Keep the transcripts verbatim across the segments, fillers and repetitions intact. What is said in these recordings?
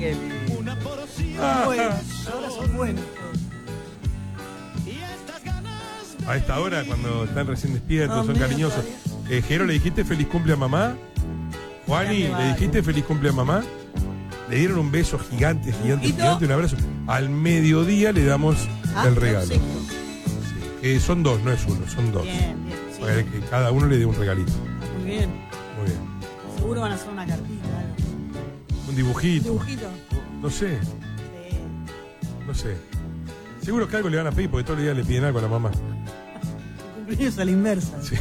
que me... Ah, Bueno, ah. ahora son buenos. A esta hora, cuando están recién despiertos, No, son mío, cariñosos. todavía. Eh, Jero, ¿le dijiste feliz cumple a mamá? Juani, Grande, ¿le dijiste vale. feliz cumple a mamá? Le dieron un beso gigante, gigante, ¿Y no? gigante, un abrazo. Al mediodía le damos Ah, el regalo. perfecto. Sí. Eh, son dos, no es uno, son dos. Bien, bien. Sí. Para que cada uno le dé un regalito. Muy bien. Muy bien. Seguro van a hacer una cartita, algo. Un Un dibujito. dibujito. No sé, Sí. no sé. Seguro que algo le van a pedir porque todos los días le piden algo a la mamá. El cumpleaños a la inversa. Sí.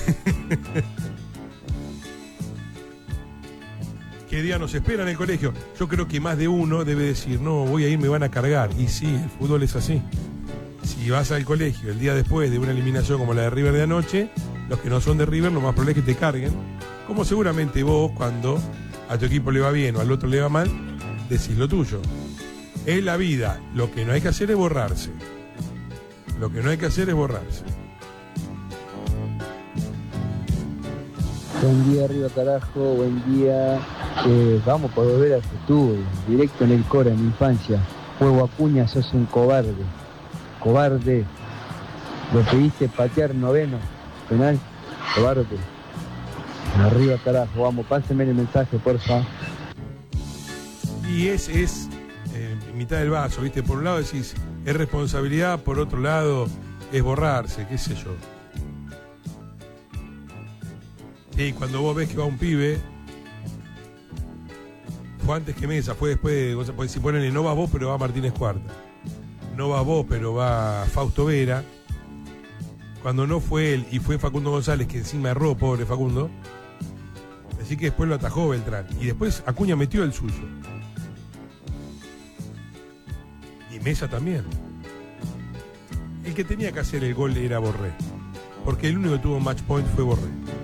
¿Qué día nos espera en el colegio? Yo creo que más de uno debe decir, no, voy a ir, me van a cargar. Y sí, el fútbol es así. Si vas al colegio el día después de una eliminación como la de River de anoche, los que no son de River, lo más probable es que te carguen. Como seguramente vos, cuando a tu equipo le va bien o al otro le va mal, decís lo tuyo. Es la vida. Lo que no hay que hacer es borrarse. Lo que no hay que hacer es borrarse. Buen día, arriba carajo, buen día. Eh, vamos por volver al futuro, directo en el Cora, en mi infancia. Juego Acuña, sos un cobarde. Cobarde. Lo pediste patear noveno. Penal. Cobarde. Arriba carajo, vamos, pásenme el mensaje, porfa. Y es, es eh, mitad del vaso, ¿viste? Por un lado decís, es responsabilidad, por otro lado, es borrarse, qué sé yo. Y cuando vos ves que va un pibe, fue antes que Mesa, fue después de, o sea, pues si ponen, no vas vos, pero va Martínez Cuarta. No vas vos, pero va Fausto Vera. Cuando no fue él y fue Facundo González, que encima erró, pobre Facundo. Así que después lo atajó Beltrán. Y después Acuña metió el suyo. Y Mesa también. El que tenía que hacer el gol era Borré. Porque el único que tuvo match point fue Borré.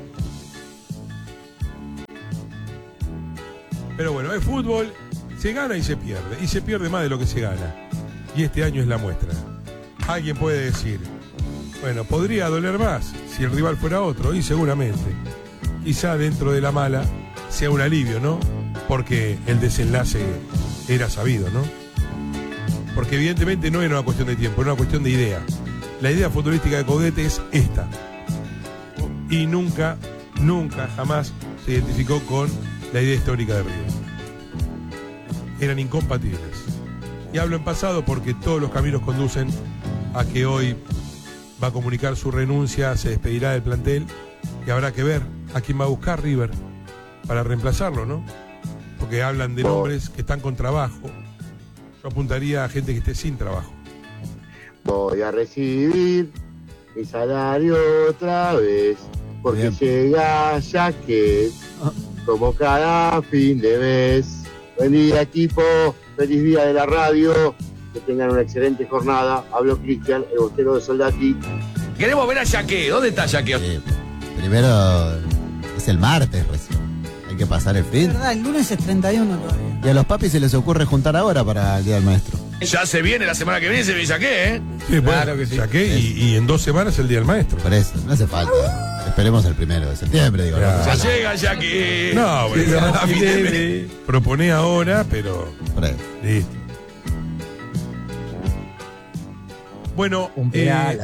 Pero bueno, es fútbol, se gana y se pierde. Y se pierde más de lo que se gana. Y este año es la muestra. Alguien puede decir, bueno, podría doler más si el rival fuera otro, y seguramente. Quizá dentro de la mala sea un alivio, ¿no? Porque el desenlace era sabido, ¿no? Porque evidentemente no era una cuestión de tiempo, era una cuestión de idea. La idea futbolística de Coudet es esta. Y nunca, nunca, jamás se identificó con la idea histórica de River. Eran incompatibles. Y hablo en pasado porque todos los caminos conducen a que hoy va a comunicar su renuncia, se despedirá del plantel y habrá que ver a quién va a buscar River para reemplazarlo, ¿no? Porque hablan de nombres que están con trabajo. Yo apuntaría a gente que esté sin trabajo. Voy a recibir mi salario otra vez, porque Bien. llega ya que como cada fin de mes. Buen día, equipo, feliz día de la radio, que tengan una excelente jornada. Hablo Cristian, el bostero de Soldati. Queremos ver a Yaque. ¿Dónde está Yaque? Eh, primero es el martes recién. Hay que pasar el Es fin. verdad, el lunes es treinta y uno todavía. Y a los papis se les ocurre juntar ahora para el Día del Maestro. Ya se viene la semana que viene, se viene Yaque, ¿eh? Sí, Claro bueno, que sí. saqué y, y en dos semanas el Día del Maestro. Por eso, no hace falta. Esperemos el primero de septiembre, digo. Claro. ¿no? Ya llega Yaque. No, Sí, bueno, a fin de mes. proponé ahora, pero Por eso. listo. Bueno, Cumplirá eh, la